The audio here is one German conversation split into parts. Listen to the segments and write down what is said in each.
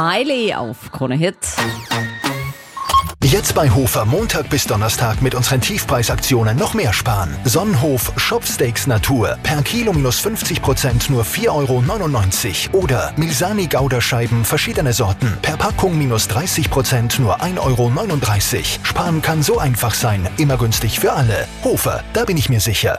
Miley auf Krone Hit. Jetzt bei Hofer Montag bis Donnerstag mit unseren Tiefpreisaktionen noch mehr sparen. Sonnenhof Shopsteaks Natur per Kilo minus 50% nur 4,99 € oder Milsani Gouda-Scheiben verschiedene Sorten per Packung minus 30% nur 1,39 €. Sparen kann so einfach sein, immer günstig für alle. Hofer, da bin ich mir sicher.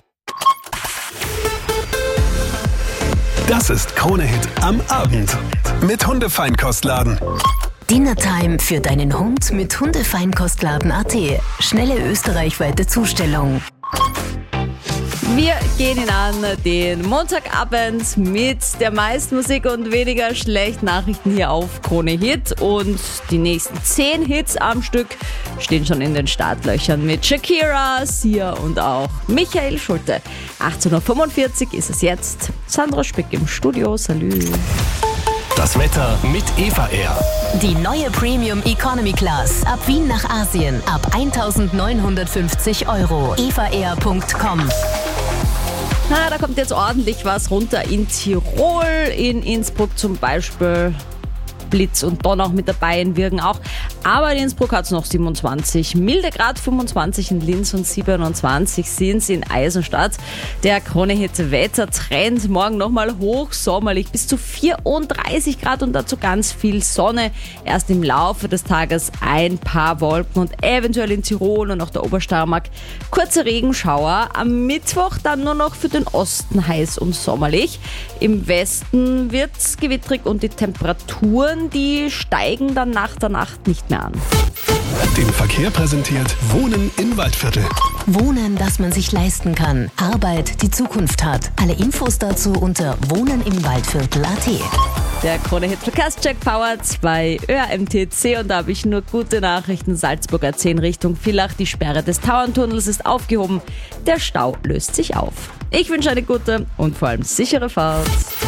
Das ist Krone Hit am Abend mit Hundefeinkostladen. Dinnertime für deinen Hund mit Hundefeinkostladen.at. Schnelle österreichweite Zustellung. Wir gehen ihn an den Montagabend mit der meisten Musik und weniger schlechten Nachrichten hier auf Krone Hit. Und die nächsten 10 Hits am Stück stehen schon in den Startlöchern mit Shakira, Sia und auch Michael Schulte. 18:45 Uhr ist es jetzt. Sandra Spick im Studio. Salü. Das Wetter mit Eva Air. Die neue Premium Economy Class. Ab Wien nach Asien. Ab 1.950 €. evaair.com. Da kommt jetzt ordentlich was runter in Tirol, in Innsbruck zum Beispiel. Blitz und Donner auch mit dabei, in Wirgen auch. Aber in Innsbruck hat es noch 27 milde Grad, 25 in Linz und 27 sind es in Eisenstadt. Der Krone Hit Wettertrend morgen nochmal hochsommerlich bis zu 34 Grad und dazu ganz viel Sonne. Erst im Laufe des Tages ein paar Wolken und eventuell in Tirol und auch der Obersteiermark kurze Regenschauer. Am Mittwoch dann nur noch für den Osten heiß und sommerlich. Im Westen wird es gewittrig und die Temperaturen, die steigen dann nach der Nacht nicht mehr an. Den Verkehr präsentiert Wohnen im Waldviertel. Wohnen, das man sich leisten kann. Arbeit, die Zukunft hat. Alle Infos dazu unter wohnenimwaldviertel.at. Der Krone Hit Verkehrscheck powered bei ÖAMTC und da habe ich nur gute Nachrichten. Salzburg A10 Richtung Villach. Die Sperre des Tauerntunnels ist aufgehoben. Der Stau löst sich auf. Ich wünsche eine gute und vor allem sichere Fahrt.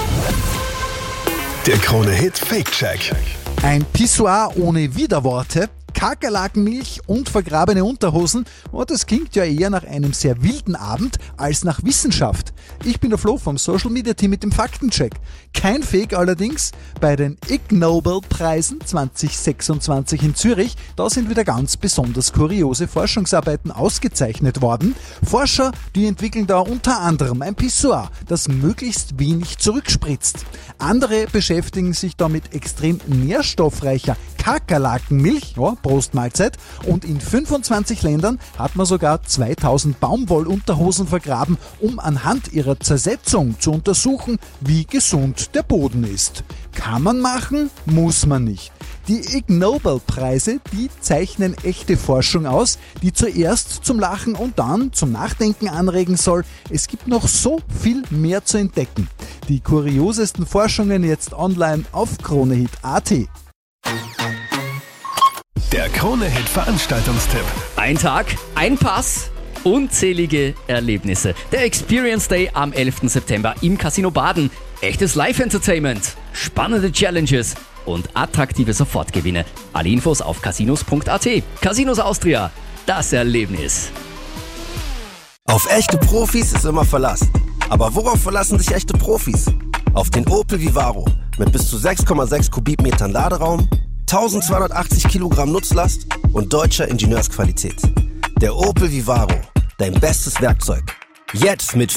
Der Krone Hit Fake Check. Ein Pissoir ohne Widerworte, Kakerlakenmilch und vergrabene Unterhosen. Oh, das klingt ja eher nach einem sehr wilden Abend als nach Wissenschaft. Ich bin der Flo vom Social Media Team mit dem Faktencheck. Kein Fake allerdings. Bei den Ig Nobel-Preisen 2026 in Zürich, da sind wieder ganz besonders kuriose Forschungsarbeiten ausgezeichnet worden. Forscher, die entwickeln da unter anderem ein Pissoir, das möglichst wenig zurückspritzt. Andere beschäftigen sich da mit extrem nährstoffreicher Kakerlakenmilch, ja, Prost Mahlzeit, und in 25 Ländern hat man sogar 2000 Baumwollunterhosen vergraben, um anhand ihrer Zersetzung zu untersuchen, wie gesund der Boden ist. Kann man machen, muss man nicht. Die Ig Nobel-Preise, die zeichnen echte Forschung aus, die zuerst zum Lachen und dann zum Nachdenken anregen soll. Es gibt noch so viel mehr zu entdecken. Die kuriosesten Forschungen jetzt online auf kronehit.at. Der Krone Hit Veranstaltungstipp. Ein Tag, ein Pass, unzählige Erlebnisse. Der Experience Day am 11. September im Casino Baden. Echtes Live-Entertainment, spannende Challenges und attraktive Sofortgewinne. Alle Infos auf casinos.at. Casinos Austria, das Erlebnis. Auf echte Profis ist immer Verlass. Aber worauf verlassen sich echte Profis? Auf den Opel Vivaro mit bis zu 6,6 Kubikmetern Laderaum, 1280 Kilogramm Nutzlast und deutscher Ingenieursqualität. Der Opel Vivaro, dein bestes Werkzeug. Jetzt mit